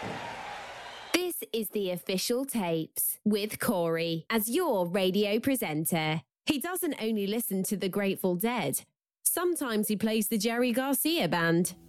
This is the Official Tapes with Corey as your radio presenter. He doesn't only listen to the Grateful Dead. Sometimes he plays the Jerry Garcia Band.